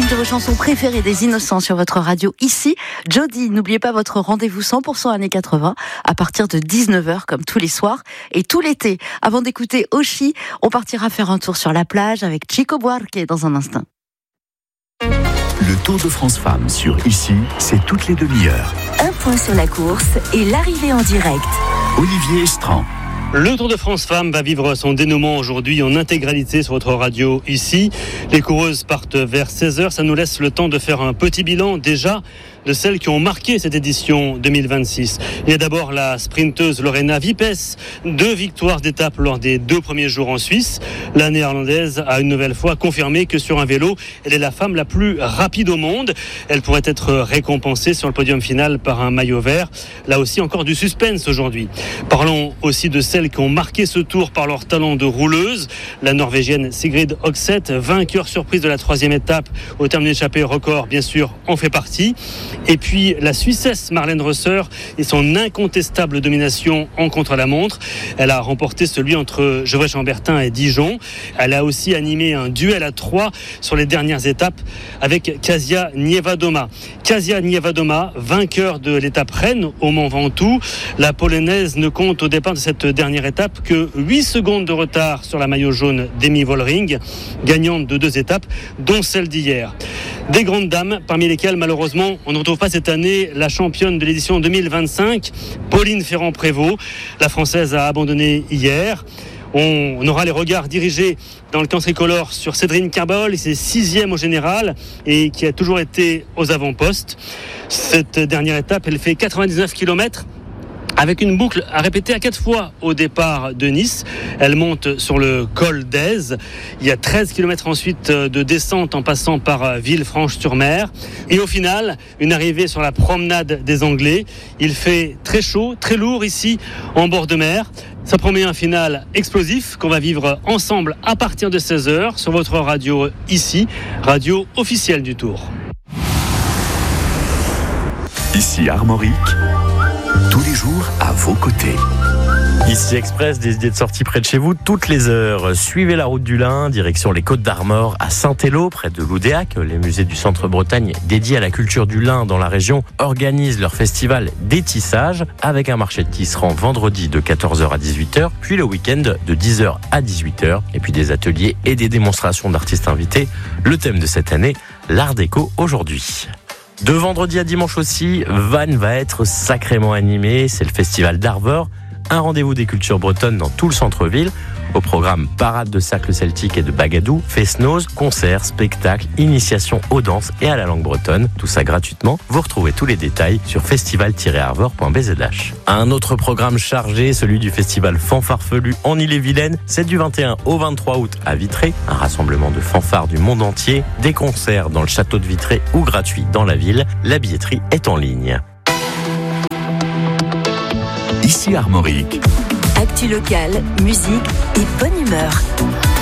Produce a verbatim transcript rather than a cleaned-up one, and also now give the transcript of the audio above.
de vos chansons préférées des Innocents sur votre radio ici. Jody, n'oubliez pas votre rendez-vous cent pour cent années quatre-vingts à partir de dix-neuf heures comme tous les soirs et tout l'été. Avant d'écouter Oshi, on partira faire un tour sur la plage avec Chico Buarque dans un instant. Le Tour de France Femmes sur Ici, c'est toutes les demi-heures. Un point sur la course et l'arrivée en direct. Olivier Estran. Le Tour de France Femmes va vivre son dénouement aujourd'hui en intégralité sur votre radio ici. Les coureuses partent vers seize heures. Ça nous laisse le temps de faire un petit bilan déjà de celles qui ont marqué cette édition deux mille vingt-six. Il y a d'abord la sprinteuse Lorena Wippes, deux victoires d'étape lors des deux premiers jours en Suisse. La néerlandaise a une nouvelle fois confirmé que sur un vélo, elle est la femme la plus rapide au monde. Elle pourrait être récompensée sur le podium final par un maillot vert. Là aussi, encore du suspense aujourd'hui. Parlons aussi de celles qui ont marqué ce tour par leur talent de rouleuse. La Norvégienne Sigrid Høgseth, vainqueur surprise de la troisième étape au terme d'une échappée record, bien sûr, en fait partie. Et puis la Suissesse Marlène Rösser et son incontestable domination en contre-la-montre. Elle a remporté celui entre Gevrey-Chambertin et Dijon. Elle a aussi animé un duel à trois sur les dernières étapes avec Kasia Niewiadoma. Kasia Niewiadoma, vainqueur de l'étape Rennes au Mont Ventoux. La Polonaise ne compte au départ de cette dernière étape que huit secondes de retard sur la maillot jaune d'Emi Vollering, gagnante de deux étapes, dont celle d'hier. Des grandes dames, parmi lesquelles malheureusement on ne retrouve pas cette année la championne de l'édition deux mille vingt-cinq, Pauline Ferrand-Prévot. La Française a abandonné hier. On aura les regards dirigés dans le camp tricolore sur Cédrine Carbol, c'est sixième au général et qui a toujours été aux avant-postes. Cette dernière étape, elle fait quatre-vingt-dix-neuf kilomètres. Avec une boucle à répéter à quatre fois au départ de Nice. Elle monte sur le col d'Aise. Il y a treize kilomètres ensuite de descente en passant par Villefranche-sur-Mer. Et au final, une arrivée sur la promenade des Anglais. Il fait très chaud, très lourd ici en bord de mer. Ça promet un final explosif qu'on va vivre ensemble à partir de seize heures sur votre radio ici, radio officielle du Tour. Ici Armorique. Tous les jours à vos côtés. Ici Express, des idées de sortie près de chez vous toutes les heures. Suivez la route du Lin, direction les Côtes d'Armor à Saint-Élo, près de Loudéac. Les musées du Centre-Bretagne dédiés à la culture du lin dans la région organisent leur festival des tissages avec un marché de tisserand vendredi de quatorze heures à dix-huit heures, puis le week-end de dix heures à dix-huit heures, et puis des ateliers et des démonstrations d'artistes invités. Le thème de cette année, l'art déco aujourd'hui. De vendredi à dimanche aussi, Vannes va être sacrément animé. C'est le festival d'Arvor, un rendez-vous des cultures bretonnes dans tout le centre-ville. Au programme parade de cercle celtique et de bagadou, fest-noz, concerts, spectacles, initiation aux danses et à la langue bretonne. Tout ça gratuitement. Vous retrouvez tous les détails sur festival tiret arvor point b z h. Un autre programme chargé, celui du festival Fanfarfelu en Ille-et-Vilaine. C'est du vingt et un au vingt-trois août à Vitré. Un rassemblement de fanfares du monde entier. Des concerts dans le château de Vitré ou gratuits dans la ville. La billetterie est en ligne. Ici Armorique. Actu locale, musique et bonne humeur.